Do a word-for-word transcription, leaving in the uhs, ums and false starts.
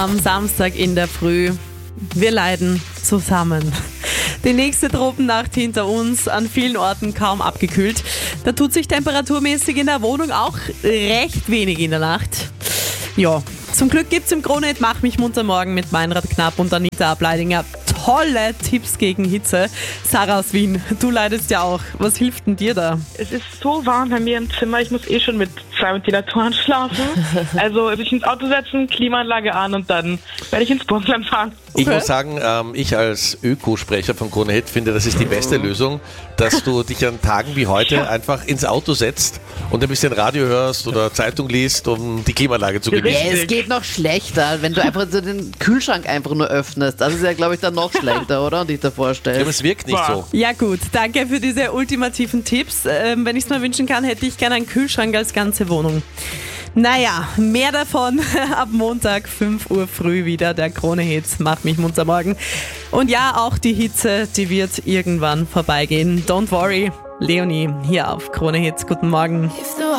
Am Samstag in der Früh. Wir leiden zusammen. Die nächste Tropennacht hinter uns, an vielen Orten kaum abgekühlt. Da tut sich temperaturmäßig in der Wohnung auch recht wenig in der Nacht. Ja, zum Glück gibt's im Krone-Hit Mach mich munter morgen mit Meinrad Knapp und Anita Ableidinger tolle Tipps gegen Hitze. Sarah aus Wien, du leidest ja auch. Was hilft denn dir da? Es ist so warm bei mir im Zimmer, ich muss eh schon mit zwei Ventilatoren schlafen. Also sich ins Auto setzen, Klimaanlage an und dann werde ich ins Burgenland fahren. Ich muss sagen, ähm, ich als Ökosprecher von Krone-Hit finde, das ist die beste Lösung, dass du dich an Tagen wie heute einfach ins Auto setzt und ein bisschen Radio hörst oder Zeitung liest, um die Klimaanlage zu genießen. Ja, es geht noch schlechter, wenn du einfach so den Kühlschrank einfach nur öffnest. Das ist ja, glaube ich, dann noch schlechter, oder? Und dich da vorstellst. Aber es wirkt nicht so. Ja gut, danke für diese ultimativen Tipps. Ähm, wenn ich es mir wünschen kann, hätte ich gerne einen Kühlschrank als ganze Wohnung. Naja, mehr davon ab Montag, fünf Uhr früh wieder. Der Krone-Hit Mach mich munter morgen. Und ja, auch die Hitze, die wird irgendwann vorbeigehen. Don't worry, Leonie hier auf Krone-Hit. Guten Morgen.